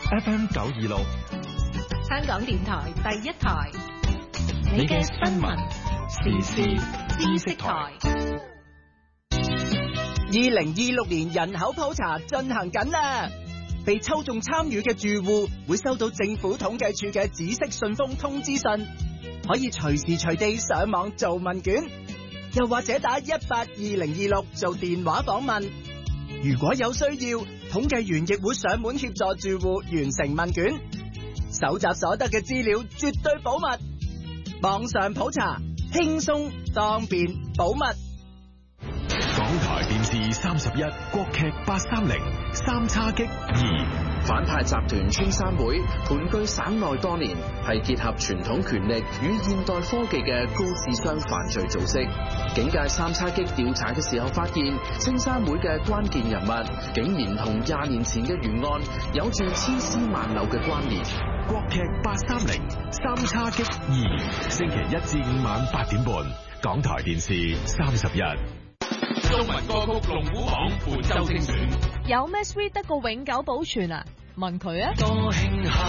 FM 926， 香港電台第一台，你嘅新聞時事知識台。 2026年人口普查進行緊啦，被抽中參與嘅住戶會收到政府統計處嘅紫色信封通知信，可以隨時隨地上網做問卷，又或者打182-026做電話訪問。如果有需要，統計員亦會上門協助住戶完成問卷，搜集所得嘅資料絕對保密。網上普查輕鬆當便保密。 港台電視31，國劇830，三叉戟2。 反派集團青山會盤踞省內多年，係結合傳統權力與現代科技嘅高智商犯罪組織。警界三叉戟調查嘅時候發現，青山會嘅關鍵人物竟然同20年前嘅懸案有住千絲萬縷嘅關聯。 國劇830，三叉戟2，星期1至5晚8點半，港台電視31。中文歌曲龍虎榜本周精選， 有咩 sweet 得過永久保存啊？問佢啊！ 多慶幸